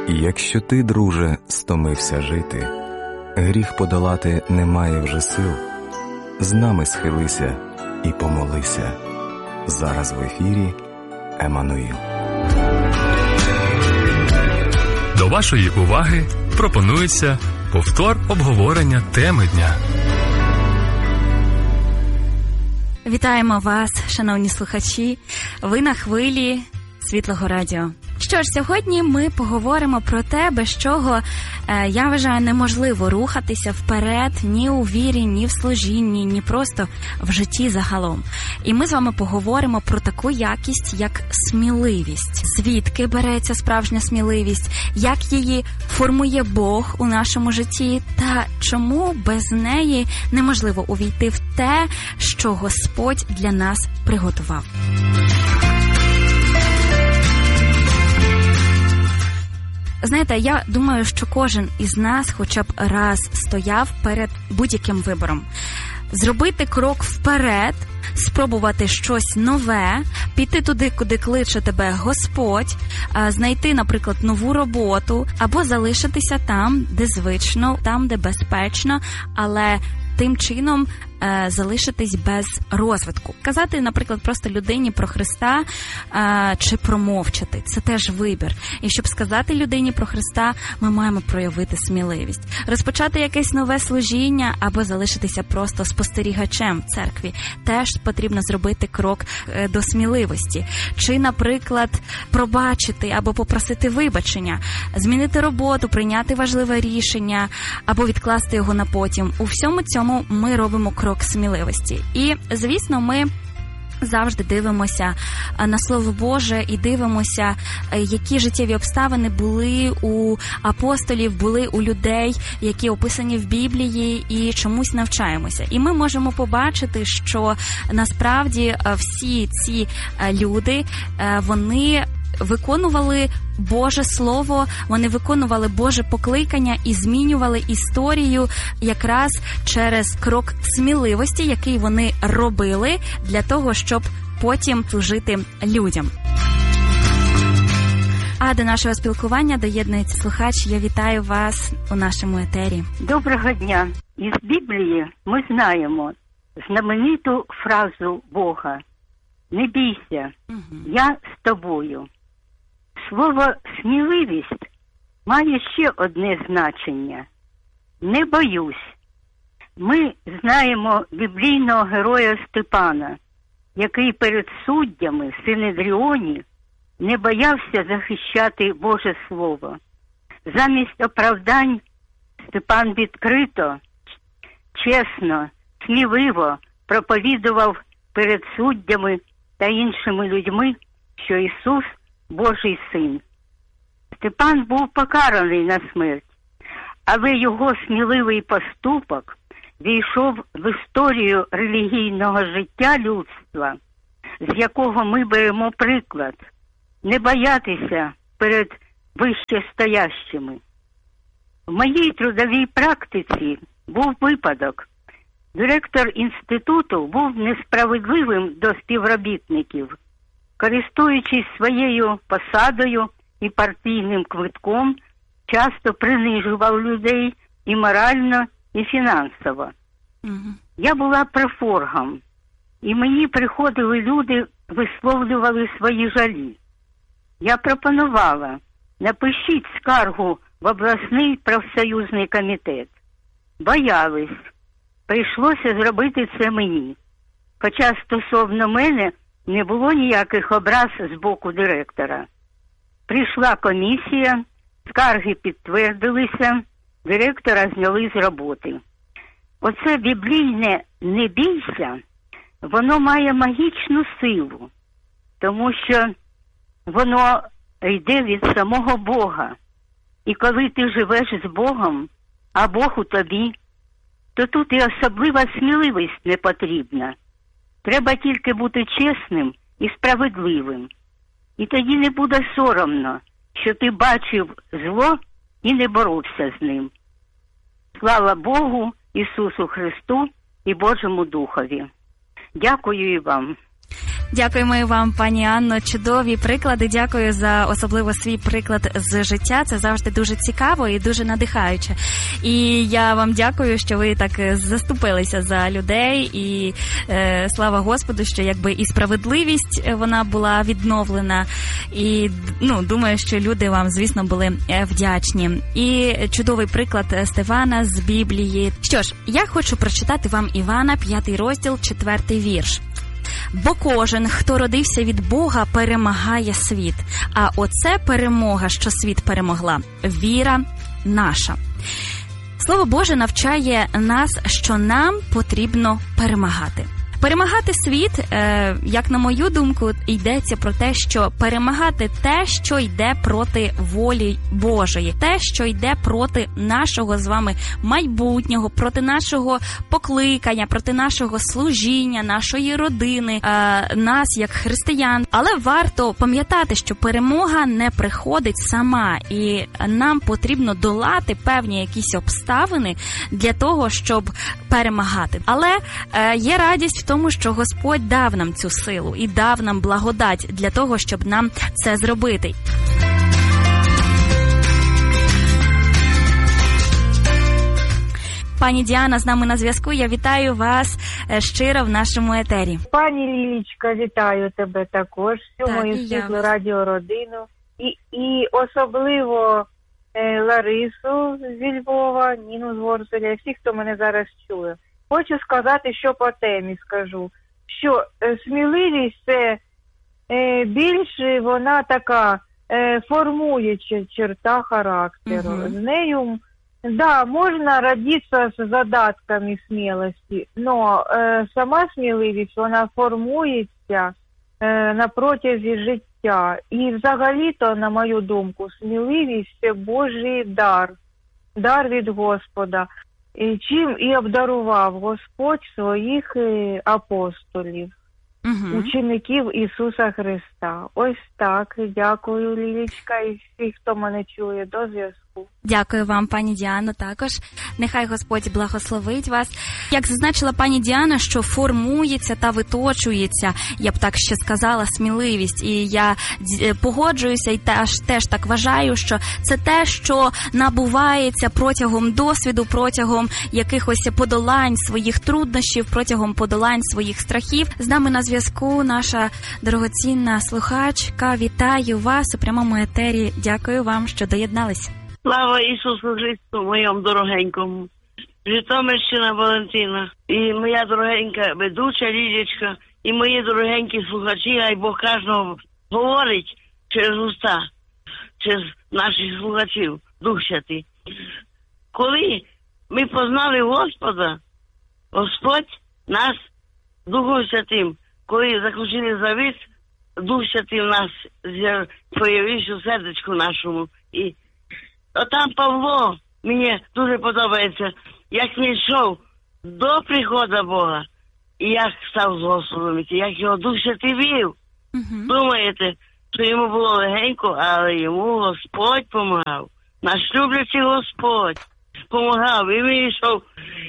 Якщо ти, друже, стомився жити, гріх подолати немає вже сил, з нами схилися і помолися. Зараз в ефірі Еммануїл. До вашої уваги пропонується повтор обговорення теми дня. Вітаємо вас, шановні слухачі. Ви на хвилі Світлого радіо. Що ж, сьогодні ми поговоримо про те, без чого, я вважаю, неможливо рухатися вперед ні у вірі, ні в служінні, ні просто в житті загалом. І ми з вами поговоримо про таку якість, як сміливість. Звідки береться справжня сміливість, як її формує Бог у нашому житті, та чому без неї неможливо увійти в те, що Господь для нас приготував. Знаєте, я думаю, що кожен із нас хоча б раз стояв перед будь-яким вибором. Зробити крок вперед, спробувати щось нове, піти туди, куди кличе тебе Господь, знайти, наприклад, нову роботу, або залишитися там, де звично, там, де безпечно, але тим чином залишитись без розвитку. Казати, наприклад, просто людині про Христа чи промовчати – це теж вибір. І щоб сказати людині про Христа, ми маємо проявити сміливість. Розпочати якесь нове служіння або залишитися просто спостерігачем в церкві – теж потрібно зробити крок до сміливості. Чи, наприклад, пробачити або попросити вибачення, змінити роботу, прийняти важливе рішення або відкласти його на потім. У всьому цьому ми робимо крок сміливості. І, звісно, ми завжди дивимося на Слово Боже і дивимося, які життєві обставини були у апостолів, були у людей, які описані в Біблії, і чомусь навчаємося. І ми можемо побачити, що насправді всі ці люди, вони виконували Боже Слово, вони виконували Боже покликання і змінювали історію якраз через крок сміливості, який вони робили для того, щоб потім служити людям. А до нашого спілкування доєднується слухач. Я вітаю вас у нашому етері. Доброго дня. Із Біблії ми знаємо знамениту фразу Бога «Не бійся, я з тобою». Слово «сміливість» має ще одне значення – «не боюсь». Ми знаємо біблійного героя Степана, який перед суддями в Синедріоні не боявся захищати Боже Слово. Замість оправдань Степан відкрито, чесно, сміливо проповідував перед суддями та іншими людьми, що Ісус – Божий Син. Степан був покараний на смерть, але його сміливий поступок війшов в історію релігійного життя людства, з якого ми беремо приклад – не боятися перед вищестоящими. В моїй трудовій практиці був випадок. Директор інституту був несправедливим до співробітників. Користуючись своєю посадою і партійним квитком, часто принижував людей і морально, і фінансово. Я була профоргом, і мені приходили люди, висловлювали свої жалі. Я пропонувала: напишіть скаргу в обласний профсоюзний комітет. Боялись. Прийшлося зробити це мені. Хоча стосовно мене не було ніяких образ з боку директора. Прийшла комісія, скарги підтвердилися, директора зняли з роботи. Оце біблійне «не бійся», воно має магічну силу, тому що воно йде від самого Бога. І коли ти живеш з Богом, а Бог у тобі, то тут і особлива сміливість не потрібна. Треба тільки бути чесним і справедливим. І тоді не буде соромно, що ти бачив зло і не боровся з ним. Слава Богу, Ісусу Христу і Божому Духові. Дякую і вам. Дякуємо і вам, пані Анно. Чудові приклади. Дякую за особливо свій приклад з життя. Це завжди дуже цікаво і дуже надихаюче. І я вам дякую, що ви так заступилися за людей. І слава Господу, що якби і справедливість вона була відновлена. І думаю, що люди вам, звісно, були вдячні. І чудовий приклад Стефана з Біблії. Що ж, я хочу прочитати вам Івана, 5 розділ, 4 вірш. «Бо кожен, хто родився від Бога, перемагає світ. А оце перемога, що світ перемогла. Віра наша». Слово Боже навчає нас, що нам потрібно перемагати. Перемагати світ, як на мою думку, йдеться про те, що перемагати те, що йде проти волі Божої, те, що йде проти нашого з вами майбутнього, проти нашого покликання, проти нашого служіння, нашої родини, нас як християн. Але варто пам'ятати, що перемога не приходить сама, і нам потрібно долати певні якісь обставини для того, щоб перемагати. Але є радість в тому, що Господь дав нам цю силу і дав нам благодать для того, щоб нам це зробити. Пані Діана з нами на зв'язку. Я вітаю вас щиро в нашому етері. Пані Лілічка, вітаю тебе також, всю мою світлу радіородину і особливо Ларису з Львова, Ніну з Ворзеля, всіх, хто мене зараз чує. Хочу сказати, що по темі скажу, що сміливість – це більше вона така формуюча черта характеру. З нею, можна родитися з задатками смілості, але сама сміливість, вона формується на протязі життя. І взагалі-то, на мою думку, сміливість – це Божий дар від Господа. І чим і обдарував Господь своїх апостолів, учеників Ісуса Христа. Ось так. Дякую, Лілічка, і всіх, хто мене чує. До зв'язку. Дякую вам, пані Діано, також. Нехай Господь благословить вас. Як зазначила пані Діана, що формується та виточується, я б так ще сказала, сміливість. І я погоджуюся і теж так вважаю, що це те, що набувається протягом досвіду, протягом якихось подолань своїх труднощів, протягом подолань своїх страхів. З нами на зв'язку наша дорогоцінна слухачка. Вітаю вас у прямому етері. Дякую вам, що доєдналися. Слава Ісусу Христу, моєму дорогенькому. Житомирщина Валентина. І моя дорогенька ведуча Лілічка, і мої дорогенькі слухачі, хай Бог кожного говорить через уста, через наших слухачів, Дух Святий. Коли ми познали Господа, Господь нас Духом Святим, коли заключили завіт, Дух Святий в нас появився у сердечку нашому. І там Павло, мені дуже подобається, як він йшов до приходу Бога, і як став з Господом, як його Дух Святий вів. Думаєте, що йому було легенько, але йому Господь помагав. Наш люблячий Господь помагав, і він йшов,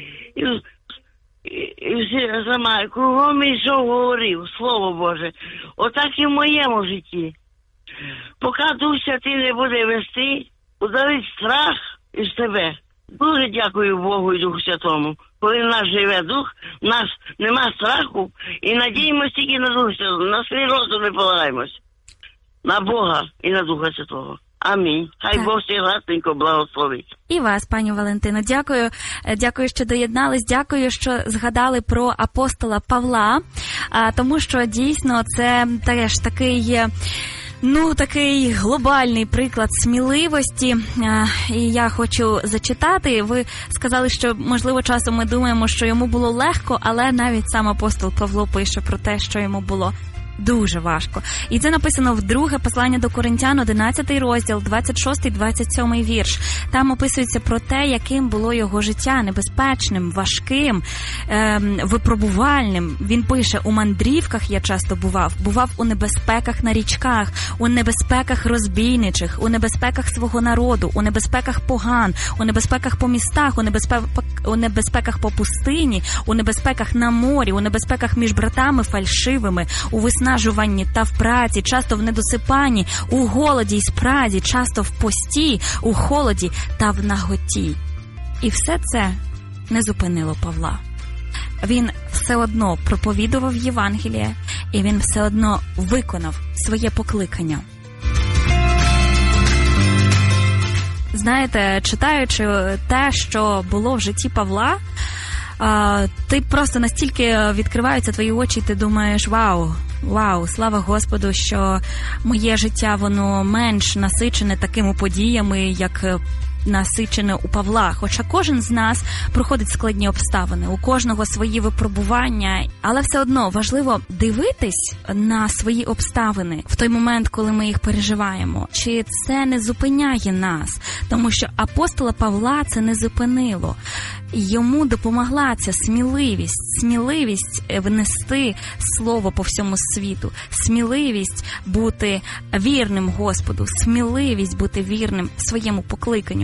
і всі сама, кругом йшов, говорив Слово Боже. Отак і в моєму житті. Поки Дух Святий не буде вести, удалить страх із тебе. Дуже дякую Богу і Духу Святому. Коли в нас живе Дух, в нас нема страху, і надіємося тільки на Дух Святого. На свій розум не полагаємось. На Бога і на Духа Святого. Амінь. Хай Бог всіх гладенько благословить. І вас, пані Валентино. Дякую, що доєднались. Дякую, що згадали про апостола Павла, тому що дійсно це теж такий глобальний приклад сміливості, і я хочу зачитати. Ви сказали, що, можливо, часом ми думаємо, що йому було легко, але навіть сам апостол Павло пише про те, що йому було дуже важко. І це написано в друге послання до Коринтян, 11 розділ, 26-27 вірш. Там описується про те, яким було його життя, небезпечним, важким, випробувальним. Він пише: у мандрівках я часто бував у небезпеках на річках, у небезпеках розбійничих, у небезпеках свого народу, у небезпеках поган, у небезпеках по містах, у небезпеках по пустині, у небезпеках на морі, у небезпеках між братами фальшивими, у виснаженнях виснажуванні та в праці, часто в недосипанні, у голоді й спразі, часто в пості, у холоді та в наготі. І все це не зупинило Павла. Він все одно проповідував Євангеліє, і він все одно виконав своє покликання. Знаєте, читаючи те, що було в житті Павла, ти просто настільки відкриваються твої очі, і ти думаєш, вау, слава Господу, що моє життя, воно менш насичене такими подіями, як насичене у Павла. Хоча кожен з нас проходить складні обставини, у кожного свої випробування, але все одно важливо дивитись на свої обставини в той момент, коли ми їх переживаємо. Чи це не зупиняє нас? Тому що апостола Павла це не зупинило. Йому допомогла ця сміливість внести слово по всьому світу, сміливість бути вірним Господу, сміливість бути вірним своєму покликанню.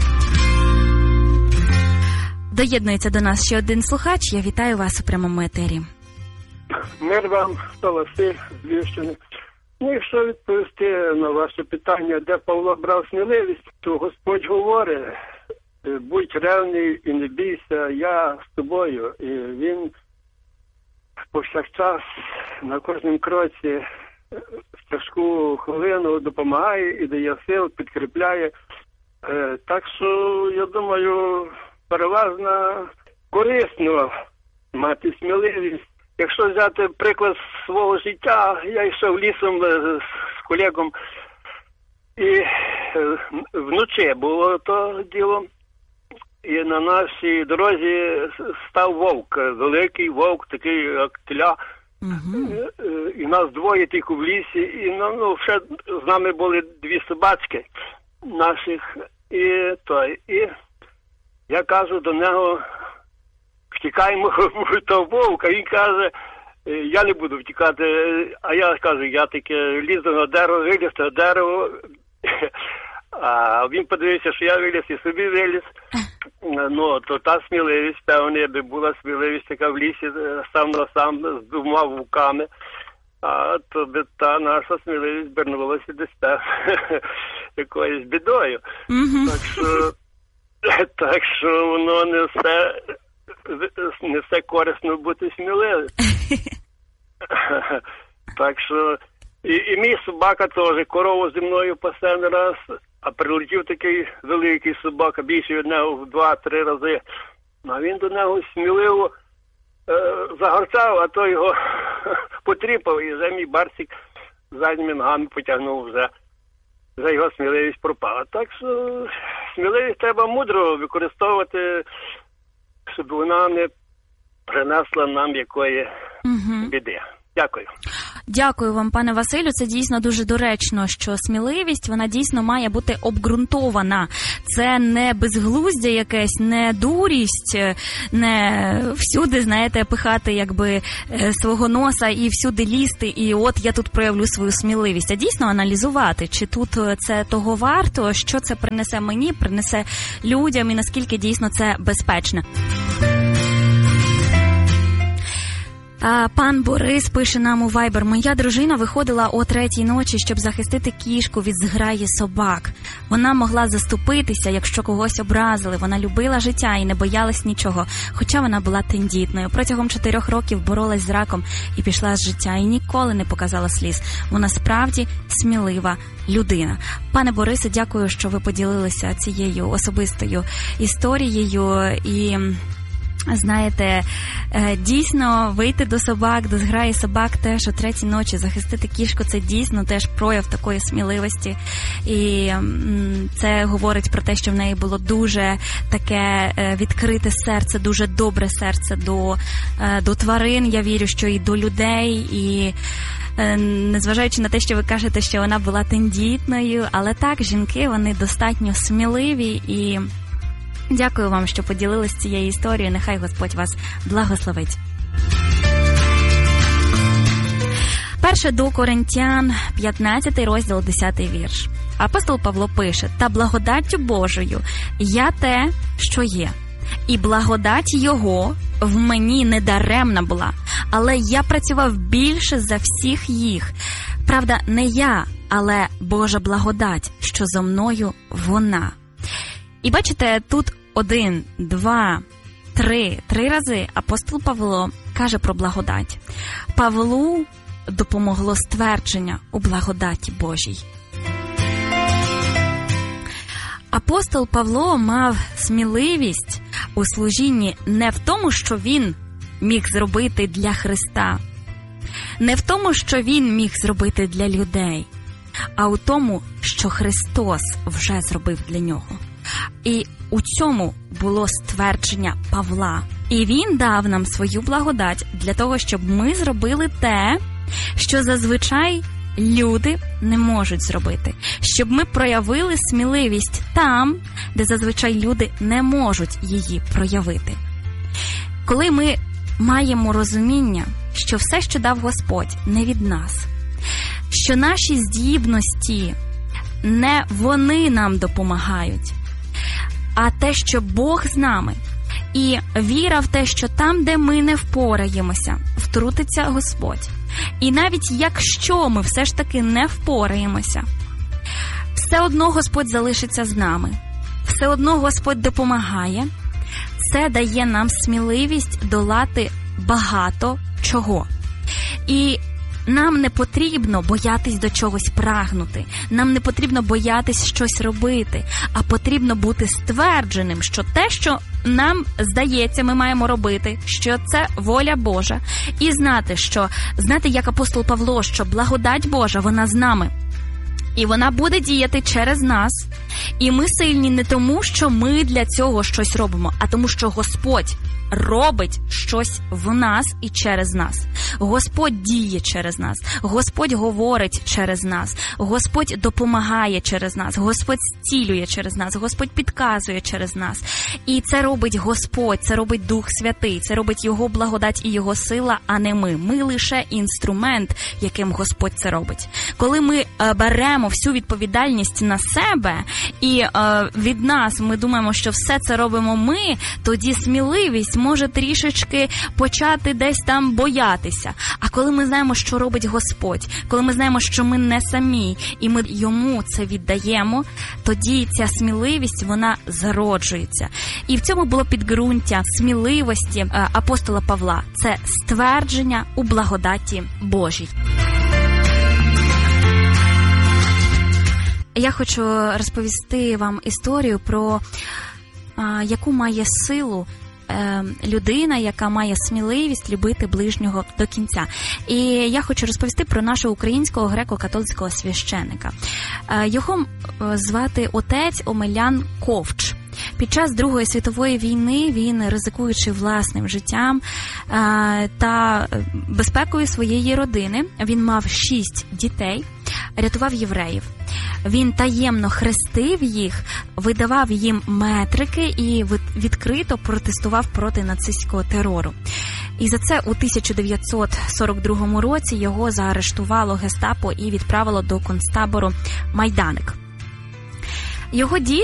Доєднується до нас ще один слухач. Я вітаю вас у прямому етері. Мир вам, Василь з Львівщини. Ну, якщо відповісти на ваше питання, де Павло брав сміливість, то Господь говорить: будь ревний і не бійся, я з тобою. І він повсякчас на кожному кроці в тяжку хвилину допомагає і дає сил, підкріпляє. Так що, я думаю, переважно корисно мати сміливість. Якщо взяти приклад свого життя, я йшов лісом з колегом, і вночі було то діло. І на нашій дорозі став вовк, великий вовк, такий як теля. І нас двоє тільки в лісі, і ще з нами були дві собачки наших. І я кажу до нього: втікаємо в того вовка. Він каже: я не буду втікати. А я кажу: я таки лізу на дерево, виліз на дерево. А він подивився, що я виліз і собі виліз. Ну, то та сміливість, певно, якби була сміливість така в лісі, сам на сам, з двома вовками, а то би та наша сміливість обернулася десь якоюсь бідою. Так що воно не все корисно бути сміливим. Так що і мій собака теж корову зі мною пасе не раз, а прилетів такий великий собака, більше від нього в 2-3 рази. А він до нього сміливо загорчав, а то його потріпав, і вже мій барсик задніми ногами потягнув, вже його сміливість пропала. Так що сміливість треба мудро використовувати, щоб вона не принесла нам якої біди. Дякую. Дякую вам, пане Василю. Це дійсно дуже доречно, що сміливість, вона дійсно має бути обґрунтована. Це не безглуздя якесь, не дурість, не всюди, знаєте, пихати якби свого носа і всюди лізти, і от я тут проявлю свою сміливість. А дійсно аналізувати, чи тут це того варто, що це принесе мені, принесе людям і наскільки дійсно це безпечно. Пан Борис пише нам у Viber: моя дружина виходила о 3-й ночі, щоб захистити кішку від зграї собак. Вона могла заступитися, якщо когось образили. Вона любила життя і не боялась нічого, хоча вона була тендітною. Протягом 4 років боролась з раком і пішла з життя, і ніколи не показала сліз. Вона справді смілива людина. Пане Борисе, дякую, що ви поділилися цією особистою історією. І знаєте, дійсно вийти до собак, до зграї собак теж о 3-й ночі, захистити кішку, це дійсно теж прояв такої сміливості. І це говорить про те, що в неї було дуже таке відкрите серце, дуже добре серце до тварин, я вірю, що і до людей, і незважаючи на те, що ви кажете, що вона була тендітною, але так, жінки, вони достатньо сміливі. І дякую вам, що поділились цією історією. Нехай Господь вас благословить. 1 до Коринтян, 15 розділ, 10 вірш. Апостол Павло пише: «Та благодаттю Божою я те, що є, і благодать Його в мені недаремна була, але я працював більше за всіх їх. Правда, не я, але Божа благодать, що зо мною вона. І бачите, тут 1, 2, 3 рази апостол Павло каже про благодать. Павлу допомогло ствердження у благодаті Божій. Апостол Павло мав сміливість у служінні не в тому, що він міг зробити для Христа, не в тому, що він міг зробити для людей, а у тому, що Христос вже зробив для нього. І у цьому було ствердження Павла. І він дав нам свою благодать для того, щоб ми зробили те, що зазвичай люди не можуть зробити. Щоб ми проявили сміливість там, де зазвичай люди не можуть її проявити. Коли ми маємо розуміння, що все, що дав Господь, не від нас, що наші здібності не вони нам допомагають, а те, що Бог з нами, і віра в те, що там, де ми не впораємося, втрутиться Господь. І навіть якщо ми все ж таки не впораємося, все одно Господь залишиться з нами, все одно Господь допомагає. Це дає нам сміливість долати багато чого. І нам не потрібно боятись до чогось прагнути, нам не потрібно боятись щось робити, а потрібно бути ствердженим, що те, що нам здається, ми маємо робити, що це воля Божа, і знати, як апостол Павло, що благодать Божа, вона з нами. І вона буде діяти через нас. І ми сильні не тому, що ми для цього щось робимо, а тому, що Господь робить щось в нас і через нас. Господь діє через нас. Господь говорить через нас. Господь допомагає через нас. Господь зцілює через нас. Господь підказує через нас. І це робить Господь, це робить Дух Святий, це робить Його благодать і Його сила, а не ми. Ми лише інструмент, яким Господь це робить. Коли ми беремо всю відповідальність на себе і від нас ми думаємо, що все це робимо ми, тоді сміливість може трішечки почати десь там боятися. А коли ми знаємо, що робить Господь, коли ми знаємо, що ми не самі, і ми Йому це віддаємо, тоді ця сміливість, вона зароджується. І в цьому було підґрунтя сміливості апостола Павла. Це ствердження у благодаті Божій. Я хочу розповісти вам історію про яку має силу людина, яка має сміливість любити ближнього до кінця. І я хочу розповісти про нашого українського греко-католицького священика. Його звати отець Омелян Ковч. Під час Другої світової війни він, ризикуючи власним життям та безпекою своєї родини, він мав 6 дітей, рятував євреїв. Він таємно хрестив їх, видавав їм метрики і відкрито протестував проти нацистського терору. І за це у 1942 році його заарештувало гестапо і відправило до концтабору Майданик. Його діти